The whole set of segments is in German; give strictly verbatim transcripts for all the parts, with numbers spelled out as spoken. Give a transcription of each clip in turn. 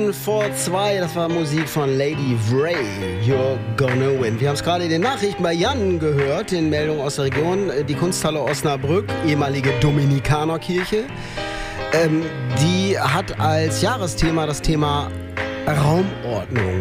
One for zwei, das war Musik von Lady Wray, You're Gonna Win. Wir haben es gerade in den Nachrichten bei Jan gehört, in Meldungen aus der Region. Die Kunsthalle Osnabrück, ehemalige Dominikanerkirche, ähm, die hat als Jahresthema das Thema Raumordnung.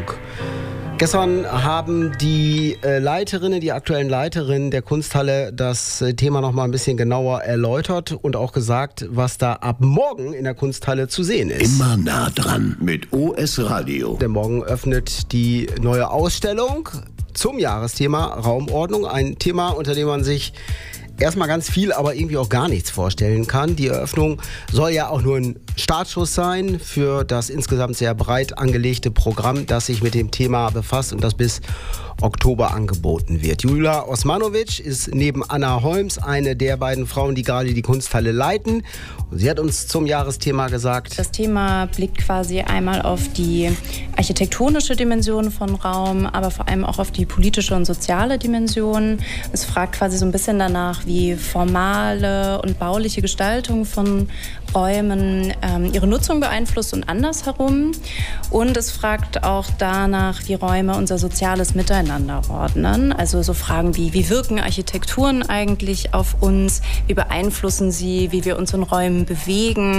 Gestern haben die äh, Leiterinnen, die aktuellen Leiterinnen der Kunsthalle das äh, Thema noch mal ein bisschen genauer erläutert und auch gesagt, was da ab morgen in der Kunsthalle zu sehen ist. Immer nah dran mit O S Radio. Denn morgen öffnet die neue Ausstellung zum Jahresthema Raumordnung. Ein Thema, unter dem man sich erstmal ganz viel, aber irgendwie auch gar nichts vorstellen kann. Die Eröffnung soll ja auch nur ein Startschuss sein für das insgesamt sehr breit angelegte Programm, das sich mit dem Thema befasst und das bis Oktober angeboten wird. Julia Osmanovic ist neben Anna Holmes eine der beiden Frauen, die gerade die Kunsthalle leiten. Und sie hat uns zum Jahresthema gesagt: Das Thema blickt quasi einmal auf die architektonische Dimension von Raum, aber vor allem auch auf die politische und soziale Dimension. Es fragt quasi so ein bisschen danach, wie formale und bauliche Gestaltung von Räumen ähm, ihre Nutzung beeinflusst und andersherum. Und es fragt auch danach, wie Räume unser soziales Miteinander ordnen. Also so Fragen wie, wie wirken Architekturen eigentlich auf uns? Wie beeinflussen sie, wie wir uns in Räumen bewegen?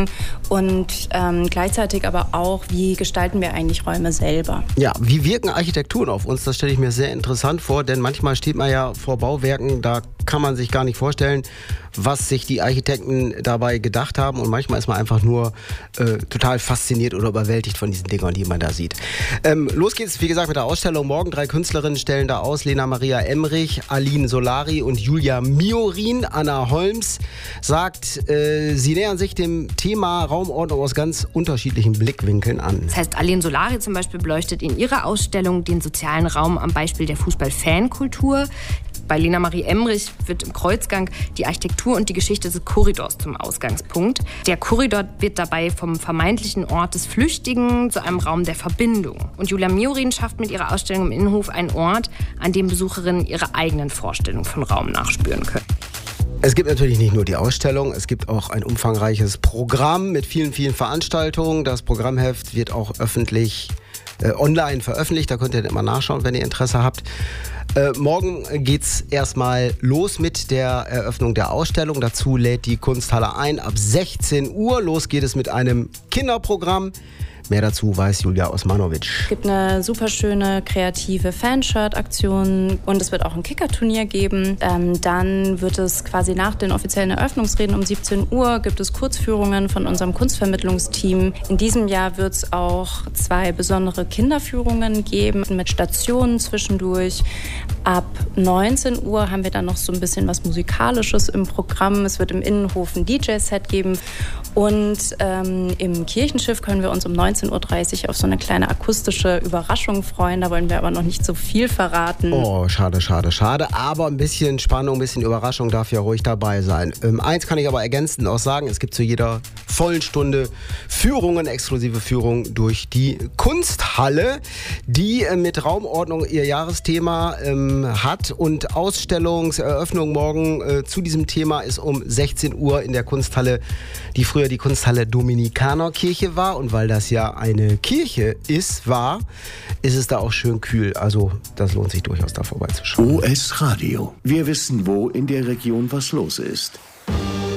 Und ähm, gleichzeitig aber auch, wie gestalten wir eigentlich Räume selber? Ja, wie wirken Architekturen auf uns? Das stelle ich mir sehr interessant vor, denn manchmal steht man ja vor Bauwerken, da kann man sich gar nicht vorstellen, was sich die Architekten dabei gedacht haben, und manchmal ist man einfach nur äh, total fasziniert oder überwältigt von diesen Dingern, die man da sieht. Ähm, los geht's, wie gesagt, mit der Ausstellung morgen. Drei Künstlerinnen stellen da aus: Lena Maria Emrich, Aline Solari und Julia Miorin. Anna Holmes sagt, äh, sie nähern sich dem Thema Raumordnung aus ganz unterschiedlichen Blickwinkeln an. Das heißt, Aline Solari zum Beispiel beleuchtet in ihrer Ausstellung den sozialen Raum am Beispiel der Fußball-Fankultur. Bei Lena Marie Emrich wird im Kreuzgang die Architektur und die Geschichte des Korridors zum Ausgangspunkt. Der Korridor wird dabei vom vermeintlichen Ort des Flüchtigen zu einem Raum der Verbindung. Und Julia Miorin schafft mit ihrer Ausstellung im Innenhof einen Ort, an dem Besucherinnen ihre eigenen Vorstellungen von Raum nachspüren können. Es gibt natürlich nicht nur die Ausstellung, es gibt auch ein umfangreiches Programm mit vielen, vielen Veranstaltungen. Das Programmheft wird auch öffentlich äh, online veröffentlicht, da könnt ihr immer nachschauen, wenn ihr Interesse habt. Äh, morgen geht's erstmal los mit der Eröffnung der Ausstellung. Dazu lädt die Kunsthalle ein ab sechzehn Uhr. Los geht es mit einem Kinderprogramm. Mehr dazu weiß Julia Osmanovic. Es gibt eine super schöne kreative Fanshirt-Aktion und es wird auch ein Kickerturnier geben. Ähm, dann wird es quasi nach den offiziellen Eröffnungsreden um siebzehn Uhr gibt es Kurzführungen von unserem Kunstvermittlungsteam. In diesem Jahr wird es auch zwei besondere Kinderführungen geben mit Stationen zwischendurch. Ab neunzehn Uhr haben wir dann noch so ein bisschen was Musikalisches im Programm. Es wird im Innenhof ein D J-Set geben und ähm, im Kirchenschiff können wir uns um neunzehn Uhr dreißig auf so eine kleine akustische Überraschung freuen. Da wollen wir aber noch nicht so viel verraten. Oh, schade, schade, schade. Aber ein bisschen Spannung, ein bisschen Überraschung darf ja ruhig dabei sein. Ähm, eins kann ich aber ergänzend auch sagen: Es gibt zu jeder vollen Stunde Führungen, exklusive Führungen durch die Kunsthalle, die äh, mit Raumordnung ihr Jahresthema ähm, hat. Und Ausstellungseröffnung morgen äh, zu diesem Thema ist um sechzehn Uhr in der Kunsthalle, die früher die Kunsthalle Dominikanerkirche war. Und weil das ja eine Kirche ist, war, ist es da auch schön kühl. Also das lohnt sich durchaus, da vorbeizuschauen. O S Radio. Wir wissen, wo in der Region was los ist.